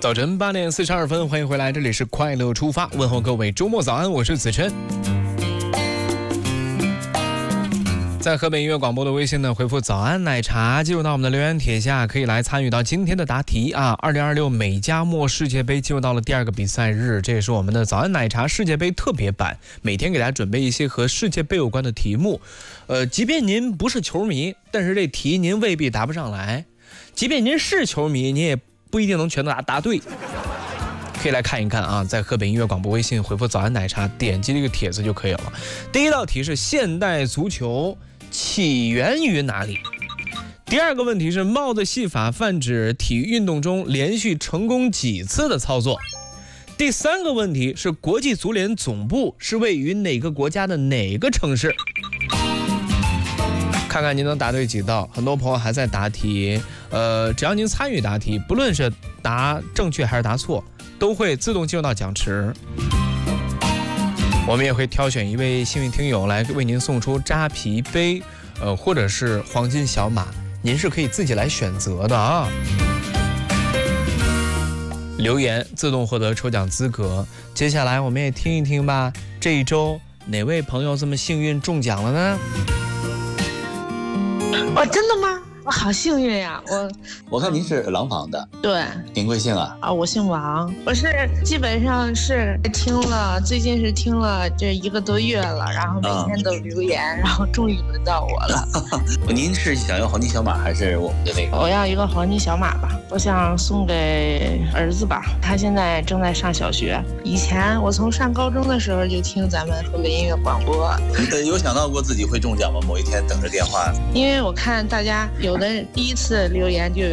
早晨8点42分，欢迎回来，这里是快乐出发，问候各位周末早安，我是子琛。在河北音乐广播的微信呢，回复早安奶茶，进入到我们的留言帖下，可以来参与到今天的答题啊。2026美加墨世界杯进入到了第2个比赛日，这也是我们的早安奶茶世界杯特别版，每天给大家准备一些和世界杯有关的题目。即便您不是球迷，但是这题您未必答不上来；即便您是球迷，你也不一定能全都答对。可以来看一看啊，在河北音乐广播微信回复早安奶茶，点击这个帖子就可以了。第一道题是现代足球起源于哪里？第2个问题是帽子戏法泛指体育运动中连续成功几次的操作？第3个问题是国际足联总部是位于哪个国家的哪个城市？看看您能答对几道。很多朋友还在答题，只要您参与答题，不论是答正确还是答错，都会自动进入到奖池。我们也会挑选一位幸运听友来为您送出扎啤杯，或者是黄金小马，您是可以自己来选择的啊。留言自动获得抽奖资格。接下来我们也听一听吧，这一周哪位朋友这么幸运中奖了呢？ 真的吗？我好幸运呀！ 我看您是廊坊的， 对， 您贵姓啊？ 我姓王，我是基本上是听了，最近是听了这1个多月了，然后每天都留言，然后终于轮到我了。 您是想要黄金小马还是我们的那个？ 我要一个黄金小马吧，我想送给儿子吧，他现在正在上小学。以前我从上高中的时候就听咱们河北音乐广播。 有想到过自己会中奖吗？某一天等着电话？ 因为我看大家有的第一次留言就有